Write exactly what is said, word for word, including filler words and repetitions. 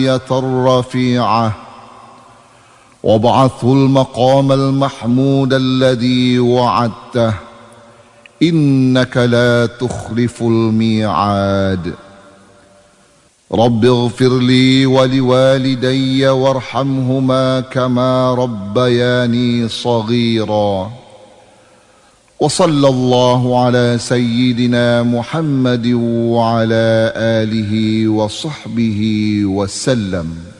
الرفيعة وابعثه المقام المحمود الذي وعدته إنك لا تخلف الميعاد. رب اغفر لي ولوالدي وارحمهما كما ربياني صغيرا. وصلى الله على سيدنا محمد وعلى آله وصحبه وسلم.